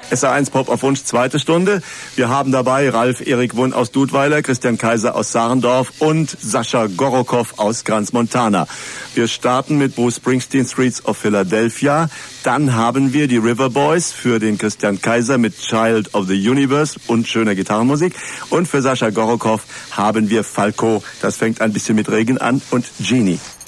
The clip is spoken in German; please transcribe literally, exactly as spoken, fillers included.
S A eins Pop auf Wunsch, zweite Stunde. Wir haben dabei Ralf Erik Wunn aus Dudweiler, Christian Kaiser aus Sarendorf und Sascha Gorokow aus Crans-Montana. Wir starten mit Bruce Springsteen, Streets of Philadelphia. Dann haben wir die River Boys für den Christian Kaiser mit Child of the Universe und schöner Gitarrenmusik. Und für Sascha Gorokow haben wir Falco, das fängt ein bisschen mit Regen an, und Genie.